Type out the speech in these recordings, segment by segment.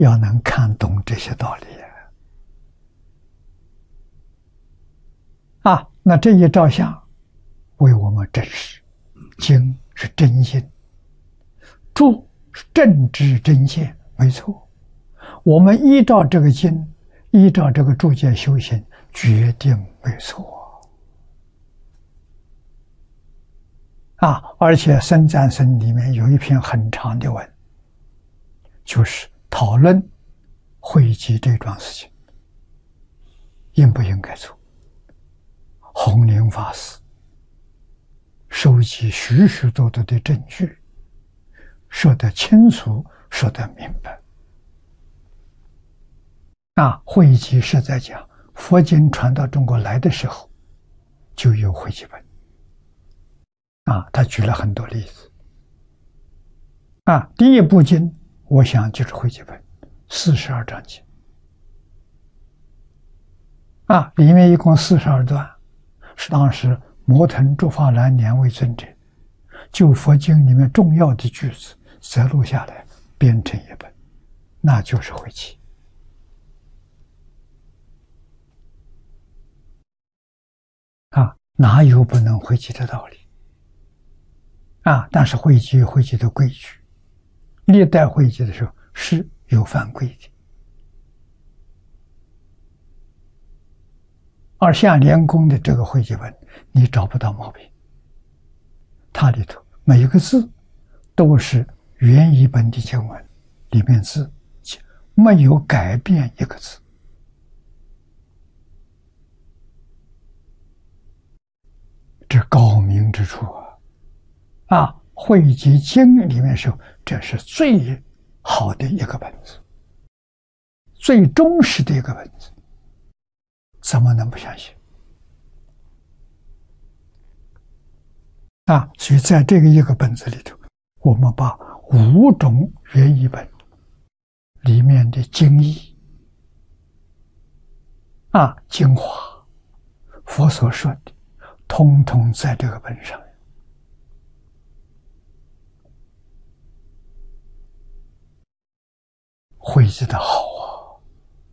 要能看懂这些道理那这一照相为我们证实，经是真心，住是正知真见，没错。我们依照这个经，依照这个注解修行，决定没错而且僧赞僧里面有一篇很长的文，就是讨论会集这桩事情应不应该做。弘宁法师收集许许多多的证据，说得清楚，说得明白会集是在讲佛经传到中国来的时候就有会集本他举了很多例子第一部经我想就是会集本42章经里面一共42段，是当时摩腾竺法兰两位尊者就佛经里面重要的句子摘录下来编成一本，那就是会集哪有不能会集的道理但是会集有会集的规矩，历代会集的时候是有犯规的，而像莲公的这个会集本你找不到毛病，它里头每一个字都是原译本的经文里面字，没有改变一个字这高明之处会集经里面说这是最好的一个本子，最忠实的一个本子，怎么能不相信所以在这个一个本子里头，我们把5种原译本里面的经义精华佛所说的通通在这个本上汇集的好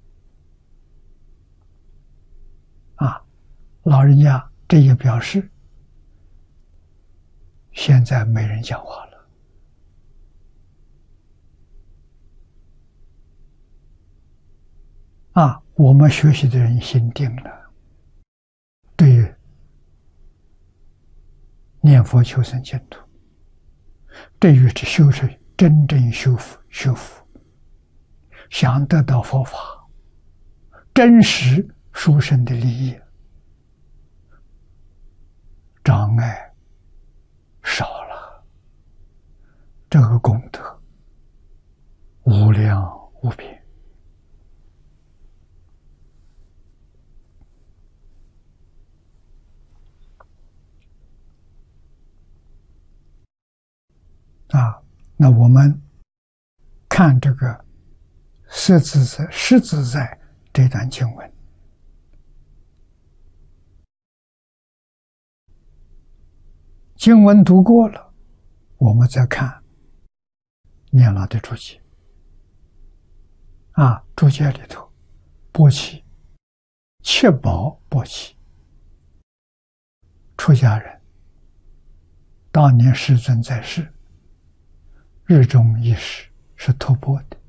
老人家这也表示现在没人讲话了我们学习的人心定了，对于念佛求生净土，对于这修持真正修福想得到佛法真实殊胜的利益，障碍少了，这个功德无量无边那我们看这个实自在这段经文经文读过了，我们再看念老的注解注解里头钵祺确保钵祺出家人当年世尊在世日中一时是托钵的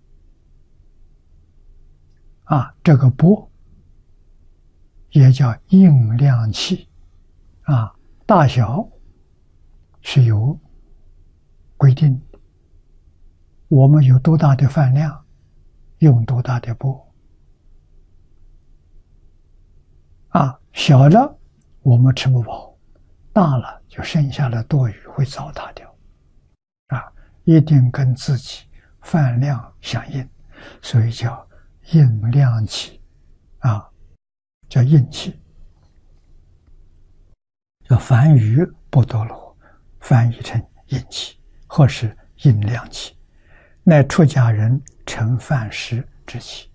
这个钵也叫应量器大小是有规定的，我们有多大的饭量用多大的钵小了我们吃不饱，大了就剩下的多余会糟蹋掉一定跟自己饭量相应，所以叫应量器叫应器，叫梵语波多罗翻译成应器或是应量器，乃出家人盛饭食之器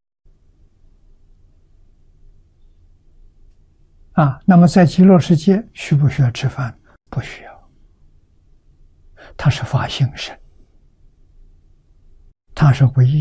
那么在极乐世界需不需要吃饭？不需要，它是法性身，它是唯一